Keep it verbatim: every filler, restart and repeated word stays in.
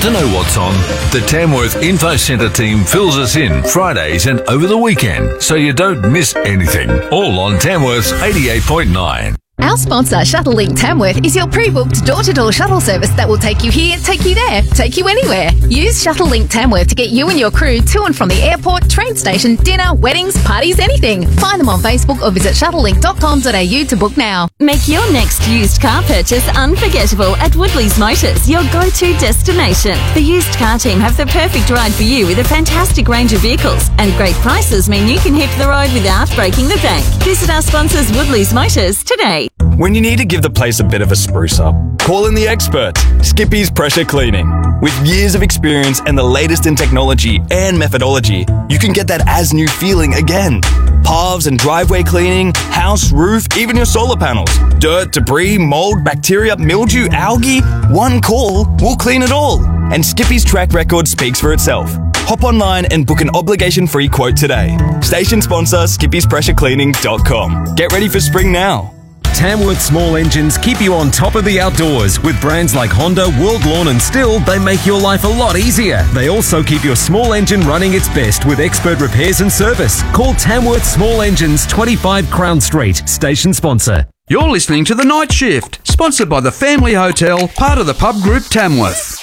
to know what's on? The Tamworth Info Centre team fills us in Fridays and over the weekend, so you don't miss anything. All on Tamworth's eighty-eight point nine. Our sponsor, Shuttlelink Tamworth, is your pre-booked door-to-door shuttle service that will take you here, take you there, take you anywhere. Use Shuttlelink Tamworth to get you and your crew to and from the airport, train station, dinner, weddings, parties, anything. Find them on Facebook or visit shuttlelink dot com dot a u to book now. Make your next used car purchase unforgettable at Woodley's Motors, your go-to destination. The used car team have the perfect ride for you with a fantastic range of vehicles, and great prices mean you can hit the road without breaking the bank. Visit our sponsors Woodley's Motors today. When you need to give the place a bit of a spruce up, call in the experts, Skippy's Pressure Cleaning. With years of experience and the latest in technology and methodology, you can get that as-new feeling again. Paths and driveway cleaning, house, roof, even your solar panels. Dirt, debris, mold, bacteria, mildew, algae. One call, we'll clean it all. And Skippy's track record speaks for itself. Hop online and book an obligation-free quote today. Station sponsor, skippys pressure cleaning dot com. Get ready for spring now. Tamworth Small Engines keep you on top of the outdoors. With brands like Honda, World Lawn and Stihl, they make your life a lot easier. They also keep your small engine running its best with expert repairs and service. Call Tamworth Small Engines, twenty-five Crown Street, station sponsor. You're listening to The Night Shift, sponsored by the Family Hotel, part of the Pub Group Tamworth.